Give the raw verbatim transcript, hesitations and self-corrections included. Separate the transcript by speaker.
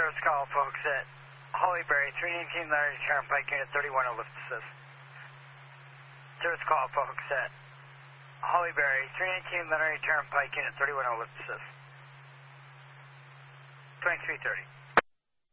Speaker 1: Service call, folks, at Hollyberry, three nineteen Larry Turnpike, Unit thirty-one, oh, lift assist. Service call, folks, at Hollyberry, three nineteen Larry Turnpike, Unit thirty-one, oh, lift assist. twenty-three thirty.